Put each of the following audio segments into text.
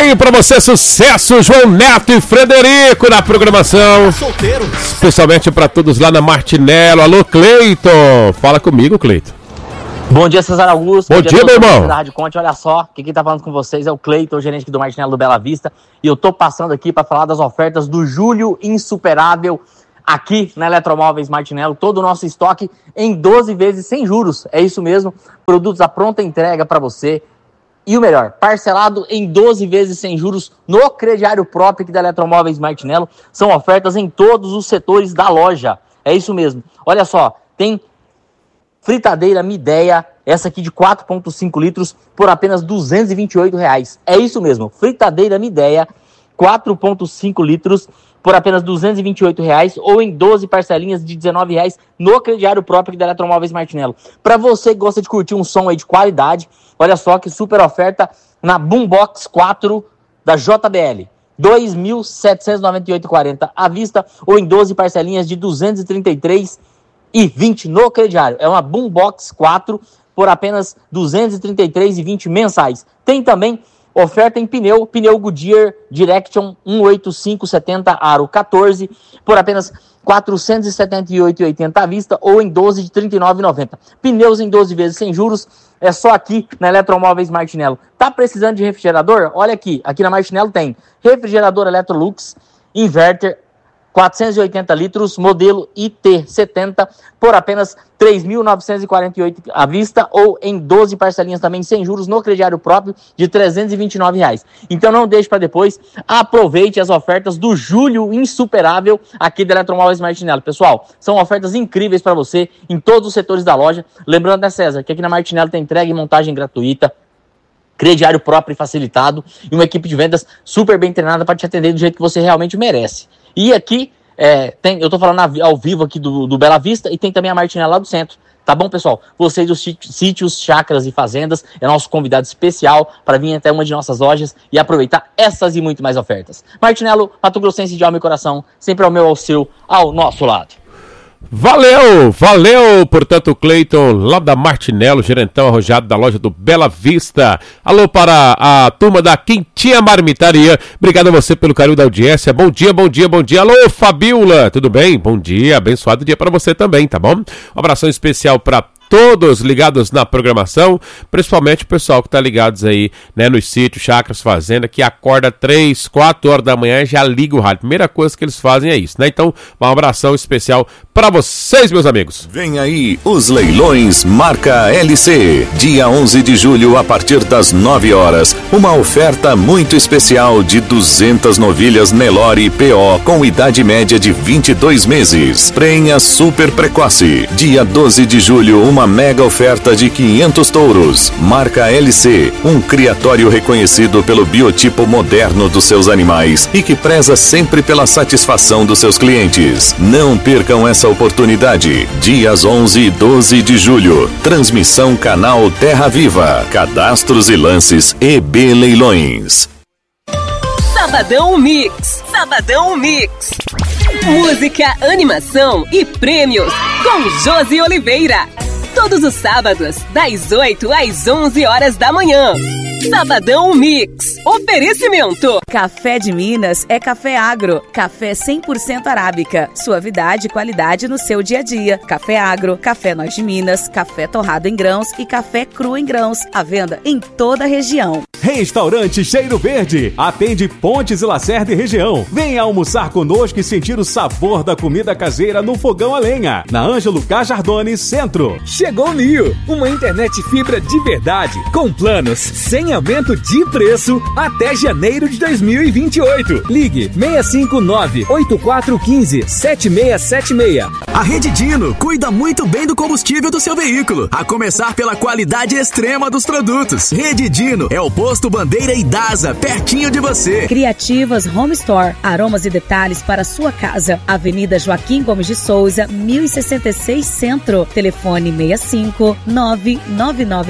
aí pra você, sucesso, João Neto e Frederico na programação. Solteiro. Especialmente pra todos lá na Martinello. Alô, Cleiton. Fala comigo, Cleiton. Bom dia, César Augusto. Bom dia, meu irmão. Da Rádio Conte. Olha só, quem tá falando com vocês é o Cleiton, gerente aqui do Martinello do Bela Vista. E eu tô passando aqui para falar das ofertas do Julho Insuperável aqui na Eletromóveis Martinello. Todo o nosso estoque em 12 vezes sem juros. É isso mesmo, produtos à pronta entrega para você. E o melhor, parcelado em 12 vezes sem juros no crediário próprio aqui da Eletromóveis Martinello. São ofertas em todos os setores da loja. É isso mesmo. Olha só, tem fritadeira Midea, essa aqui de 4,5 litros, por apenas R$ 228. É isso mesmo, fritadeira Midea, 4,5 litros, por apenas R$ 228, ou em 12 parcelinhas de R$ 19 no crediário próprio da Eletromóveis Martinello. Para você que gosta de curtir um som aí de qualidade, olha só que super oferta na Boombox 4 da JBL. R$ 2.798,40 à vista, ou em 12 parcelinhas de R$ 233,20 no crediário. É uma Boombox 4 por apenas R$ 233,20 mensais. Tem também oferta em pneu Goodyear Direction 185/70 aro 14 por apenas R$ 478,80 à vista, ou em 12 de R$ 39,90. Pneus em 12 vezes sem juros, é só aqui na Eletromóveis Martinello. Tá precisando de refrigerador? Olha aqui na Martinello tem refrigerador Electrolux Inverter 480 litros, modelo IT70, por apenas R$ 3.948 à vista, ou em 12 parcelinhas também sem juros no crediário próprio de R$ 329. Então não deixe para depois, aproveite as ofertas do Julho Insuperável aqui da Eletromóveis Martinello. Pessoal, são ofertas incríveis para você em todos os setores da loja. Lembrando, né, César, que aqui na Martinello tem entrega e montagem gratuita, crediário próprio e facilitado, e uma equipe de vendas super bem treinada para te atender do jeito que você realmente merece. E aqui, eu tô falando ao vivo aqui do Bela Vista, e tem também a Martinello lá do centro. Tá bom, pessoal? Vocês dos sítios, chácaras e fazendas, é nosso convidado especial para vir até uma de nossas lojas e aproveitar essas e muito mais ofertas. Martinello, Mato Grossense de alma e coração, sempre ao meu, ao seu, ao nosso lado. Valeu, portanto, Cleiton, lá da Martinello, gerentão arrojado da loja do Bela Vista. Alô para a turma da Quintinha Marmitaria, obrigado a você pelo carinho da audiência, bom dia, alô Fabiola, tudo bem? Bom dia, abençoado dia para você também, tá bom? Um abração especial para todos ligados na programação, principalmente o pessoal que tá ligados aí, né, nos sítios, chácaras, fazenda, que acorda 3, 4 horas da manhã e já liga o rádio. Primeira coisa que eles fazem é isso, né? Então, um abração especial para vocês, meus amigos. Vem aí os leilões Marca LC. Dia 11 de julho, a partir das 9 horas, uma oferta muito especial de 200 novilhas Nelore PO com idade média de 22 meses. Prenha super precoce. Dia 12 de julho, uma mega oferta de 500 touros. Marca LC, um criatório reconhecido pelo biotipo moderno dos seus animais e que preza sempre pela satisfação dos seus clientes. Não percam essa oportunidade. Dias 11 e 12 de julho. Transmissão canal Terra Viva. Cadastros e lances EB Leilões. Sabadão Mix. Música, animação e prêmios com Josi Oliveira. Todos os sábados, das 8 às 11 horas da manhã. Sabadão Mix. Oferecimento. Café de Minas é Café Agro. Café 100% arábica. Suavidade e qualidade no seu dia a dia. Café Agro, Café Nós de Minas, café torrado em grãos e café cru em grãos. À venda em toda a região. Restaurante Cheiro Verde. Atende Pontes e Lacerda e região. Venha almoçar conosco e sentir o sabor da comida caseira no fogão a lenha. Na Ângelo Cajardone, Centro. Chegou o Nio, uma internet fibra de verdade, com planos sem aumento de preço até janeiro de 2028. Ligue 659-8415-7676. A Rede Dino cuida muito bem do combustível do seu veículo, a começar pela qualidade extrema dos produtos. Rede Dino é o posto Bandeira e Dasa, pertinho de você. Criativas Home Store, aromas e detalhes para sua casa. Avenida Joaquim Gomes de Souza, 1066 Centro. Telefone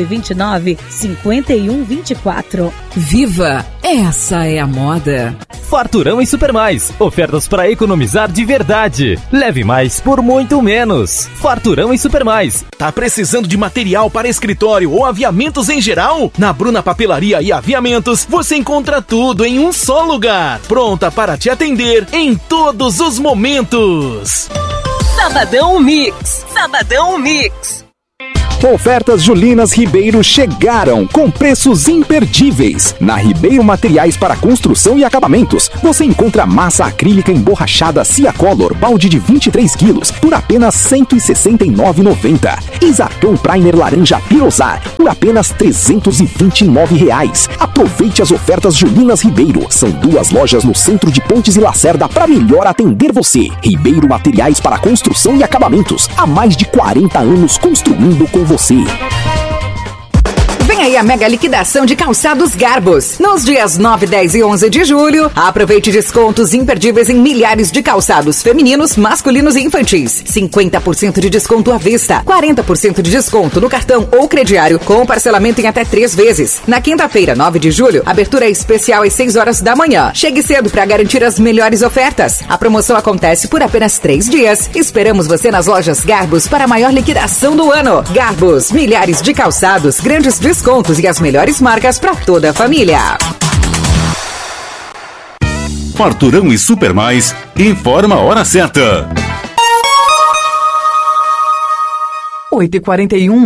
65-99929-5124. Viva! Essa é a moda. Farturão e Super Mais. Ofertas para economizar de verdade. Leve mais por muito menos. Farturão e Super Mais. Tá precisando de material para escritório ou aviamentos em geral? Na Bruna Papelaria e Aviamentos você encontra tudo em um só lugar. Pronta para te atender em todos os momentos. Sabadão Mix. Sabadão Mix. Ofertas Julinas Ribeiro chegaram com preços imperdíveis. Na Ribeiro Materiais para Construção e Acabamentos, você encontra massa acrílica emborrachada Ciacolor, balde de 23 quilos, por apenas R$ 169,90. Isarcão Primer Laranja Pirosar, por apenas R$ 329. Aproveite as ofertas Julinas Ribeiro. São 2 lojas no centro de Pontes e Lacerda para melhor atender você. Ribeiro Materiais para Construção e Acabamentos. Há mais de 40 anos construindo com você. Vem aí a mega liquidação de calçados Garbos. Nos dias 9, 10 e 11 de julho, aproveite descontos imperdíveis em milhares de calçados femininos, masculinos e infantis. 50% de desconto à vista, 40% de desconto no cartão ou crediário, com parcelamento em até 3 vezes. Na quinta-feira, 9 de julho, abertura especial às 6 horas da manhã. Chegue cedo para garantir as melhores ofertas. A promoção acontece por apenas 3 dias. Esperamos você nas lojas Garbos para a maior liquidação do ano. Garbos, milhares de calçados, grandes descontos e as melhores marcas para toda a família. Farturão e Super Mais informa a hora certa. 8h41.